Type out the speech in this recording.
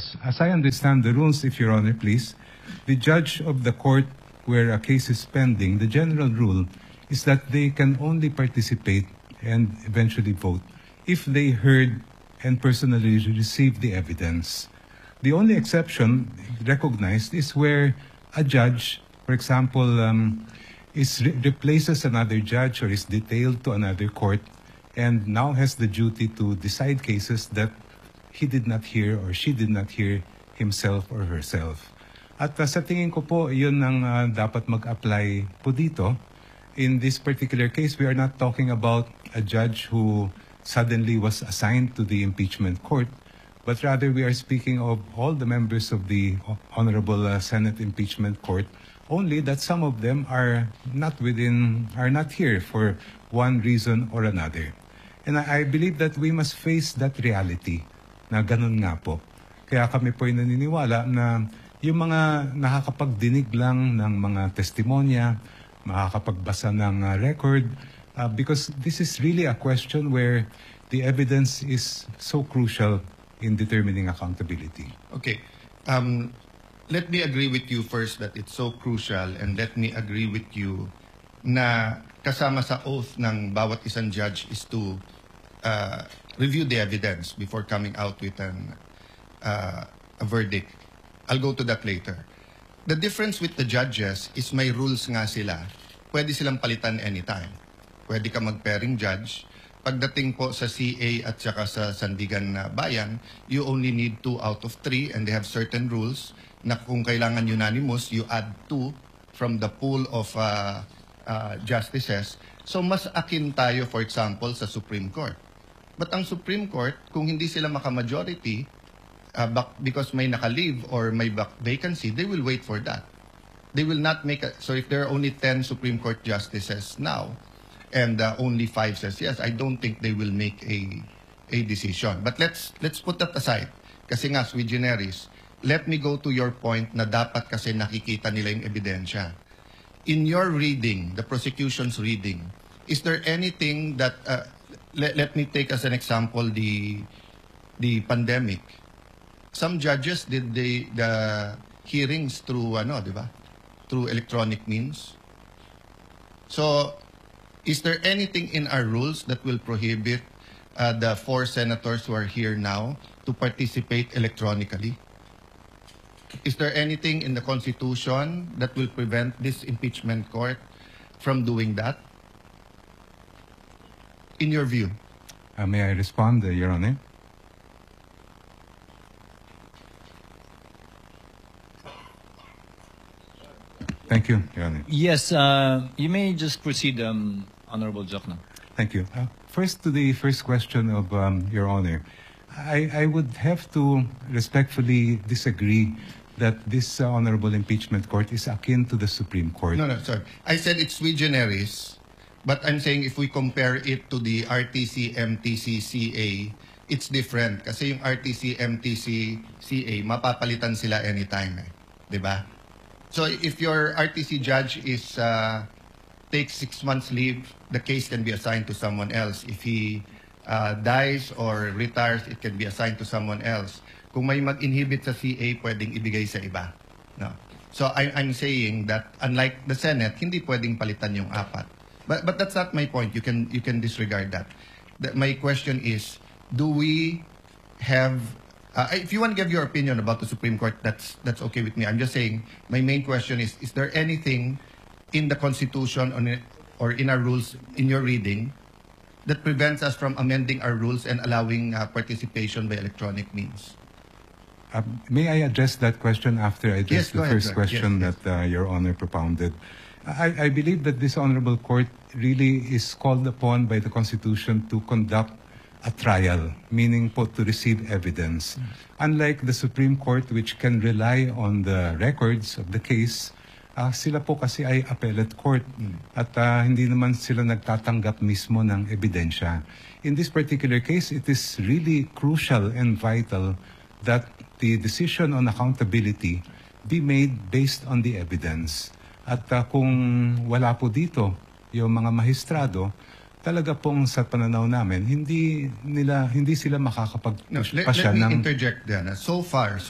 as I understand the rules, if Your Honor, please, the judge of the court where a case is pending, the general rule is that they can only participate and eventually vote if they heard and personally received the evidence. The only exception recognized is where a judge, for example, replaces another judge or is detailed to another court and now has the duty to decide cases that he did not hear or she did not hear himself or herself. At sa tingin ko po, yun ang dapat mag-apply po dito. In this particular case, we are not talking about a judge who suddenly was assigned to the impeachment court, but rather we are speaking of all the members of the Honorable Senate Impeachment Court, only that some of them are not here for one reason or another. And I believe that we must face that reality na ganun nga po. Kaya kami po ay naniniwala na yung mga nakakapagdinig lang ng mga testimonya, makakapagbasa ng record, because this is really a question where the evidence is so crucial in determining accountability. Okay. Let me agree with you first that it's so crucial, and let me agree with you na kasama sa oath ng bawat isang judge is to review the evidence before coming out with a verdict. I'll go to that later. The difference with the judges is may rules nga sila. Pwede silang palitan anytime. Pwede ka mag-pairing judge. Pagdating po sa CA at saka sa Sandigan Bayan, you only need 2 out of 3 and they have certain rules na kung kailangan unanimous, you add 2 from the pool of justices. So mas akin tayo, for example, sa Supreme Court. But ang Supreme Court, kung hindi sila maka-majority, because may naka-leave or may vacancy, they will wait for that. They will not make so if there are only 10 Supreme Court justices now, and only 5 says yes, I don't think they will make a decision. But let's put that aside. Kasi nga, sui generis, let me go to your point na dapat kasi nakikita nila yung ebidensya. In your reading, the prosecution's reading, is there anything that, let me take as an example the pandemic. Some judges did the hearings through, di ba? Through electronic means. So, is there anything in our rules that will prohibit the 4 senators who are here now to participate electronically? Is there anything in the Constitution that will prevent this impeachment court from doing that? In your view? May I respond, Your Honor? Thank you, Your Honor. Yes, you may just proceed, Honorable Jokno. Thank you. First, to the first question of Your Honor, I would have to respectfully disagree that this Honorable Impeachment Court is akin to the Supreme Court. No, sorry. I said it's sui generis, but I'm saying if we compare it to the RTC, MTC, CA, it's different. Kasi yung RTC, MTC, CA, mapapalitan sila anytime. Diba? So if your RTC judge is takes 6 months leave, the case can be assigned to someone else. If he dies or retires, it can be assigned to someone else. Kung may mag-inhibit sa CA, pwedeng ibigay sa iba. No. So I'm saying that unlike the Senate, hindi pwedeng palitan yung 4. But that's not my point. You can disregard that. My question is, do we have if you want to give your opinion about the Supreme Court, that's okay with me. I'm just saying my main question is there anything in the Constitution or in our rules in your reading that prevents us from amending our rules and allowing participation by electronic means? May I address that question after I address the first question that Your Honor propounded? I believe that this Honorable Court really is called upon by the Constitution to conduct a trial, meaning po to receive evidence. Unlike the Supreme Court, which can rely on the records of the case, sila po kasi ay appellate court at hindi naman sila nagtatanggap mismo ng ebidensya. In this particular case, it is really crucial and vital that the decision on accountability be made based on the evidence. At kung wala po dito yung mga mahistrado, talaga pong sa pananaw namin, hindi sila makakapagpasya ng... Let me interject then. So far,